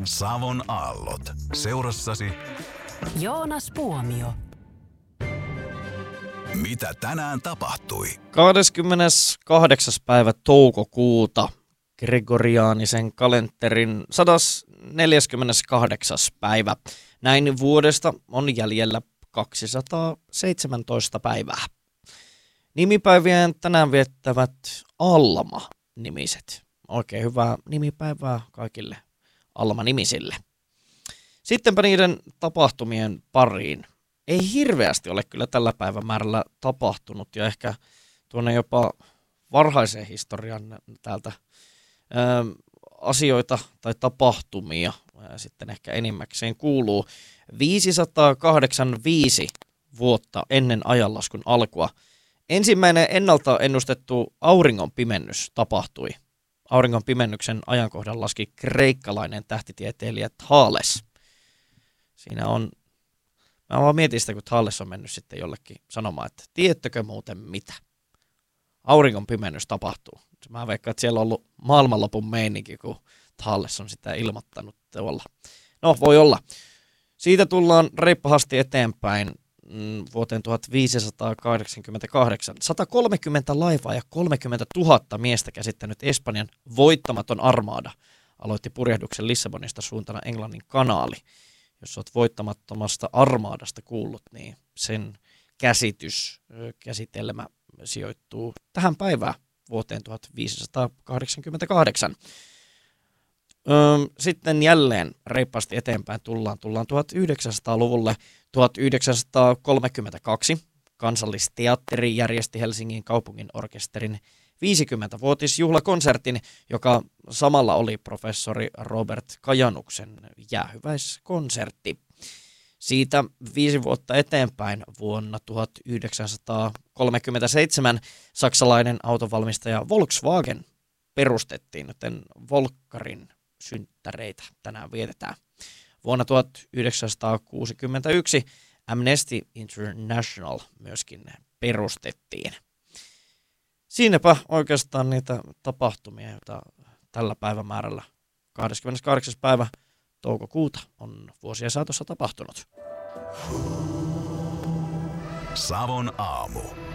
Savon aallot. Seurassasi Joonas Puomio. Mitä tänään tapahtui? 28. päivä toukokuuta Gregoriaanisen kalenterin 148. päivä. Näin vuodesta on jäljellä 217 päivää. Nimipäivien tänään viettävät Alma-nimiset. Oikein hyvää nimipäivää kaikille Alma-nimisille. Sittenpä niiden tapahtumien pariin. Ei hirveästi ole kyllä tällä päivämäärällä tapahtunut ja ehkä tuonne jopa varhaiseen historian täältä asioita tai tapahtumia sitten ehkä enimmäkseen kuuluu. 585 vuotta ennen ajanlaskun alkua ensimmäinen ennalta ennustettu auringonpimennys tapahtui. Auringonpimennyksen ajankohdan laski kreikkalainen tähtitieteilijä Thales. Siinä on, mä vaan mietin sitä, kun Thales on mennyt sitten jollekin sanomaan, että tiedättekö muuten mitä? Auringonpimennys tapahtuu. Mä veikkaan, että siellä on ollut maailmanlopun meininki, kun Thales on sitä ilmoittanut tuolla. No, voi olla. Siitä tullaan reippahasti eteenpäin vuoteen 1588. 130 laivaa ja 30 000 miestä käsittänyt Espanjan voittamaton armada aloitti purjehduksen Lissabonista suuntana Englannin kanaali. Jos olet voittamattomasta armaadasta kuullut, niin sen käsitelmä sijoittuu tähän päivään vuoteen 1588. Sitten jälleen reippaasti eteenpäin tullaan 1900-luvulle. 1932 Kansallisteatteri järjesti Helsingin kaupungin orkesterin 50-vuotisjuhlakonsertin, joka samalla oli professori Robert Kajanuksen jäähyväiskonsertti. Siitä 5 vuotta eteenpäin vuonna 1937 saksalainen autovalmistaja Volkswagen perustettiin, joten Volkkarin synttäreitä tänään vietetään. Vuonna 1961 Amnesty International myöskin perustettiin. Siinäpä oikeastaan niitä tapahtumia, joita tällä päivämäärällä 28. päivä toukokuuta on vuosien saatossa tapahtunut. Savon aamu.